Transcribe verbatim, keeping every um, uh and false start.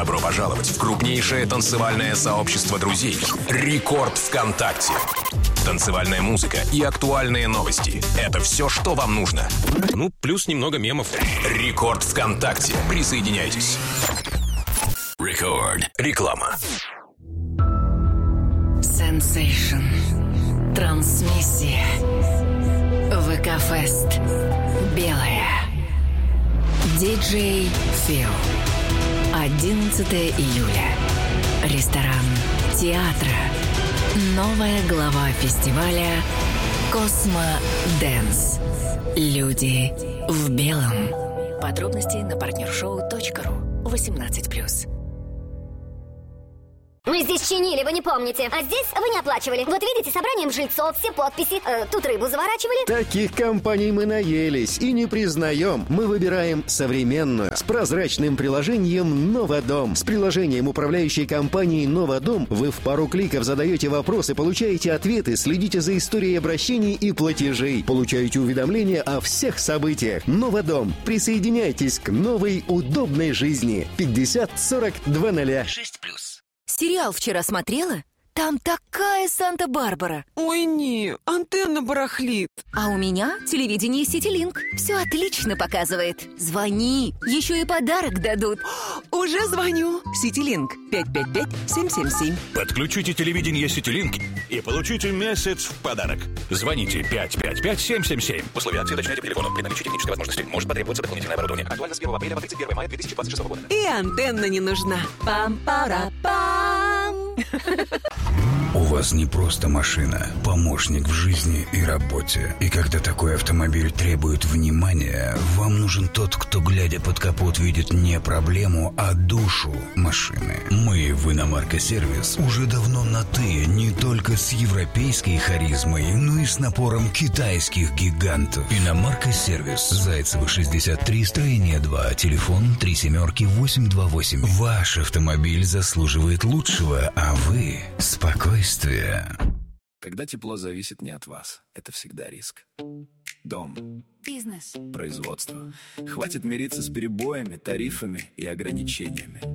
Добро пожаловать в крупнейшее танцевальное сообщество друзей «Рекорд ВКонтакте». Танцевальная музыка и актуальные новости – это все, что вам нужно. Ну, плюс немного мемов. «Рекорд ВКонтакте». Присоединяйтесь. Рекорд. Реклама. Сенсейшн. Трансмиссия. ВК-фест. Белая. Диджей Фил. одиннадцатого июля. Ресторан театра. Новая глава фестиваля «Космо Дэнс». Люди в белом. Подробности на партнершоу точка ру. восемнадцать плюс. Мы здесь чинили, вы не помните. А здесь вы не оплачивали. Вот видите, собранием жильцов, все подписи. Э, тут рыбу заворачивали. Таких компаний мы наелись и не признаем. Мы выбираем современную, с прозрачным приложением «Новодом». С приложением управляющей компании «Новодом» вы в пару кликов задаете вопросы, получаете ответы, следите за историей обращений и платежей, получаете уведомления о всех событиях. «Новодом». Присоединяйтесь к новой удобной жизни. пятьдесят сорок двадцать шесть плюс. Сериал вчера смотрела? Там такая Санта-Барбара. Ой, не, антенна барахлит. А у меня телевидение Ситилинк. Все отлично показывает. Звони, еще и подарок дадут. Уже звоню. Ситилинк пять пять пять семь семь семь. Подключите телевидение Ситилинк и получите месяц в подарок. Звоните пять пять пять семь семь семь. Условия акции уточняйте по телефону. При наличии технической возможности может потребоваться дополнительное оборудование. Актуально с первого апреля по тридцать первого мая две тысячи двадцать шестого года. И антенна не нужна. Пам-пара-пам. У вас не просто машина, помощник в жизни и работе. И когда такой автомобиль требует внимания, вам нужен тот, кто, глядя под капот, видит не проблему, а душу машины. Мы в «Иномарка-сервис» уже давно на «ты», не только с европейской харизмой, но и с напором китайских гигантов. «Иномарка-сервис», Зайцева, шестьдесят три, строение два, телефон три семерки восемь два восемь. Ваш автомобиль заслуживает лучшего, а вы – спокойствия. Когда тепло зависит не от вас, это всегда риск. Дом. Бизнес. Производство. Хватит мириться с перебоями, тарифами и ограничениями.